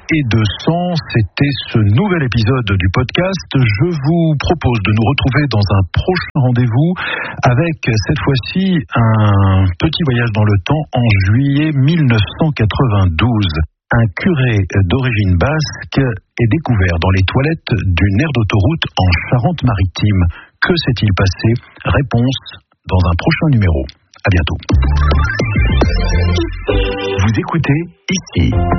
et de sang, c'était ce nouvel épisode du podcast. Je vous propose de nous retrouver dans un prochain rendez-vous avec cette fois-ci un petit voyage dans le temps en juillet 1992. Un curé d'origine basque est découvert dans les toilettes d'une aire d'autoroute en Charente-Maritime. Que s'est-il passé? Réponse dans un prochain numéro. À bientôt. Vous écoutez ici.